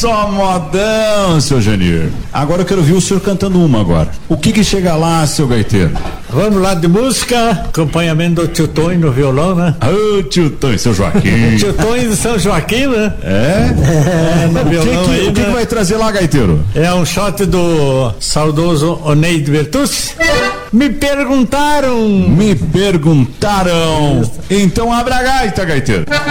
só modão, seu Janir. Agora eu quero ouvir o senhor cantando uma agora. O que chega lá, seu gaiteiro? Vamos lá de música, acompanhamento do Tio Tonho no violão, né? Ô, Tio Tonho, seu Joaquim. Tio Tonho de São Joaquim, né? No violão aí, o que vai trazer lá, gaiteiro? É um shot do saudoso Oneide Bertucci. Me perguntaram. Então abra a gaita, gaiteiro.